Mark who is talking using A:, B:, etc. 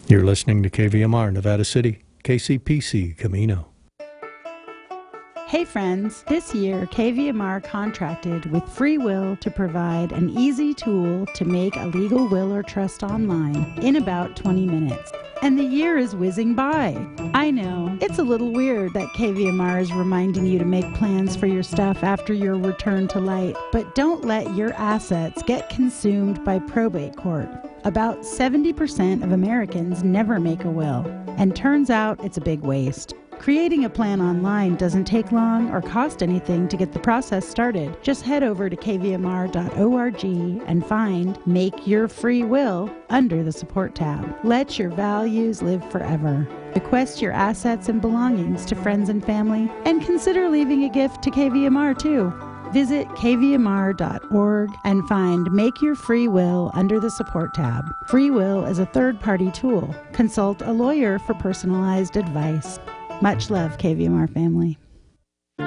A: You're listening to KVMR, Nevada City, KCPC, Camino.
B: Hey friends, this year KVMR contracted with FreeWill to provide an easy tool to make a legal will or trust online in about 20 minutes. And the year is whizzing by. I know, it's a little weird that KVMR is reminding you to make plans for your stuff after your return to light, but don't let your assets get consumed by probate court. About 70% of Americans never make a will, and turns out it's a big waste. Creating a plan online doesn't take long or cost anything to get the process started. Just head over to kvmr.org and find Make Your Free Will under the Support tab. Let your values live forever. Bequest your assets and belongings to friends and family, and consider leaving a gift to KVMR too. Visit kvmr.org and find Make Your Free Will under the Support tab. Free Will is a third-party tool. Consult a lawyer for personalized advice. Much love, KVMR family.